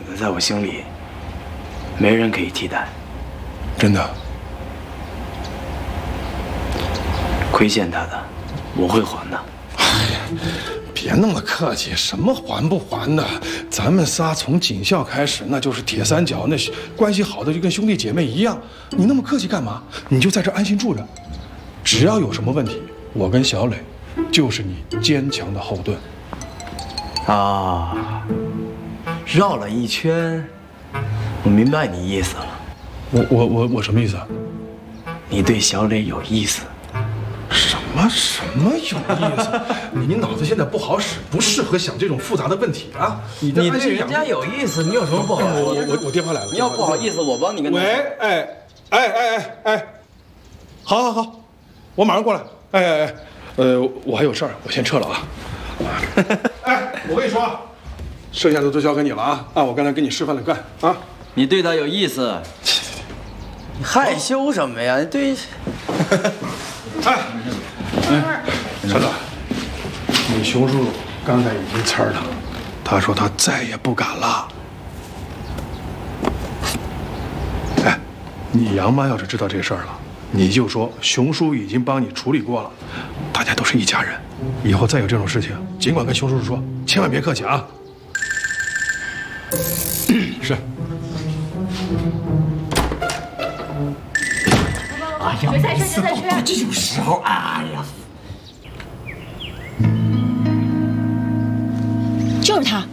子在我心里没人可以替代。 真的？ 亏欠他的，我会还的。 哎呀，别那么客气，什么还不还的？咱们仨从警校开始，那就是铁三角，那关系好的就跟兄弟姐妹一样。你那么客气干嘛？你就在这安心住着，只要有什么问题，我跟小磊就是你坚强的后盾。 啊，绕了一圈，我明白你意思了。 我什么意思啊？ 你对小磊有意思。 什么有意思？你脑子现在不好使，不适合想这种复杂的问题啊！你对人家有意思，你有什么不好？ 我电话来了。 你要不好意思，我帮你跟他。 喂，哎，好，我马上过来。我还有事儿，我先撤了啊。哎，我跟你说，剩下的都交给你了啊！按我刚才给你示范的干啊！ 你对他有意思，你害羞什么呀？对。 陈子，你熊叔叔刚才已经呲儿他了，他说他再也不敢了。哎，你杨妈要是知道这事儿了，你就说熊叔已经帮你处理过了，大家都是一家人，以后再有这种事情，尽管跟熊叔叔说，千万别客气啊。是。 哎呀，决赛圈，这种时候，哎呀， 就是他。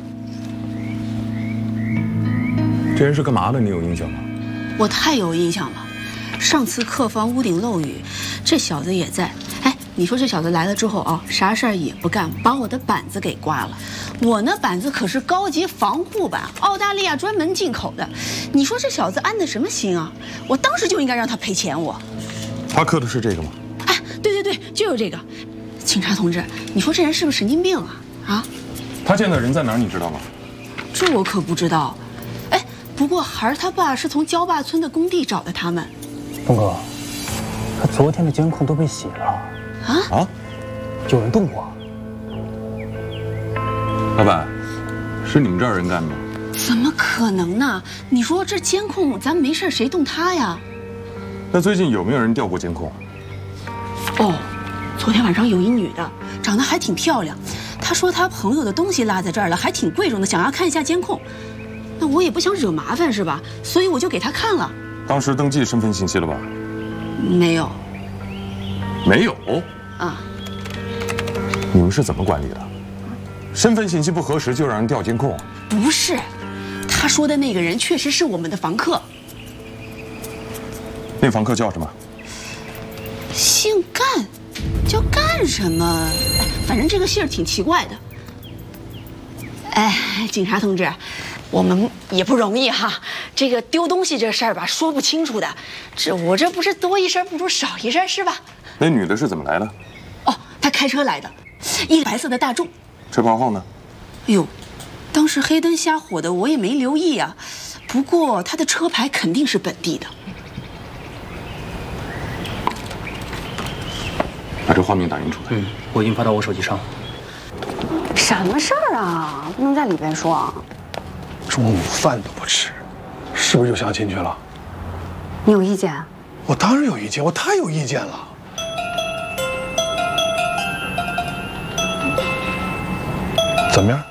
这人是干嘛的？你有印象吗？ 我太有印象了，上次客房屋顶漏雨，这小子也在。哎，你说这小子来了之后啊，啥事儿也不干，把我的板子给刮了。我那板子可是高级防护板，澳大利亚专门进口的。你说这小子安的什么心啊？我当时就应该让他赔钱我。 他刻的是这个吗？ 哎，对，就有这个。警察同志，你说这人是不是神经病啊？啊？ 他现在人在哪儿？你知道吗？ 这我可不知道。哎，不过孩儿他爸是从焦坝村的工地找的他们。 东哥，他昨天的监控都被洗了。 啊？ 有人动过？ 老板，是你们这儿人干的吗？ 怎么可能呢？你说这监控，咱没事谁动他呀？ 那最近有没有人调过监控？ 哦，昨天晚上有一女的，长得还挺漂亮。她说她朋友的东西落在这儿了，还挺贵重的，想要看一下监控。那我也不想惹麻烦是吧？所以我就给她看了。 当时登记身份信息了吧？ 没有。 没有？ 啊。 你们是怎么管理的？身份信息不核实就让人调监控？ 不是，他说的那个人确实是我们的房客。 那房客叫什么？ 姓干，叫干什么？哎，反正这个姓儿挺奇怪的。哎，警察同志，我们也不容易哈。这个丢东西这事儿吧，说不清楚的。我这不是多一事不如少一事是吧？ 那女的是怎么来的？ 哦，她开车来的，一个白色的大众。 车牌号呢？ 哎呦，当时黑灯瞎火的，我也没留意啊。不过她的车牌肯定是本地的。 把这画面打印出来。 我已经发到我手机上。 什么事儿啊？不能在里边说啊。 中午饭都不吃，是不是就相亲去了？ 你有意见？ 我当然有意见，我太有意见了。怎么样？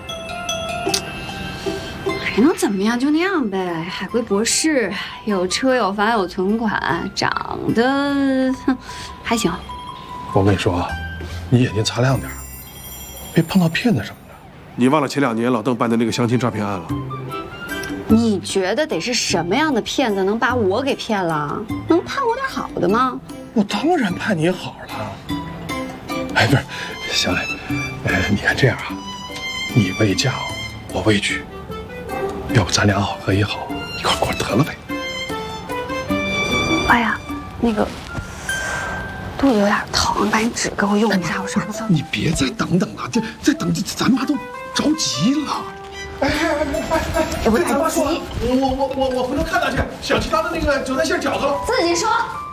还能怎么样？就那样呗。海归博士，有车有房有存款，长得还行。 我跟你说啊，你眼睛擦亮点，别碰到骗子什么的。你忘了前2年老邓办的那个相亲诈骗案了？ 你觉得得是什么样的骗子能把我给骗了？能盼我点好的吗？ 我当然盼你好了。哎，不是，小磊，你看这样啊，你为嫁，我为娶，要不咱俩好合一好，一块过得了呗？ 哎呀，那个肚子有点疼，把你纸给我用一下，我上个厕所。 你别再等等了，再等，咱妈都着急了。哎， 我来不及。 我回头看他去，想其他的那个韭菜馅饺子了。 自己说。